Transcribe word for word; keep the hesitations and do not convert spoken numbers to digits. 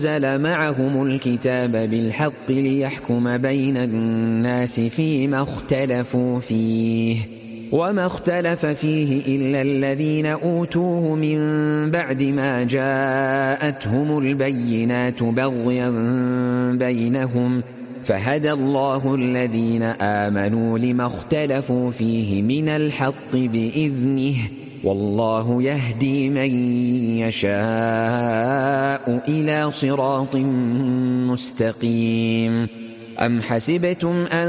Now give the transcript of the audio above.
أنزل معهم الكتاب بالحق ليحكم بين الناس فيما اختلفوا فيه وما اختلف فيه إلا الذين أوتوه من بعد ما جاءتهم البينات بغيا بينهم فهدى الله الذين آمنوا لما اختلفوا فيه من الحق بإذنه والله يهدي من يشاء إلى صراط مستقيم. أم حسبتم أن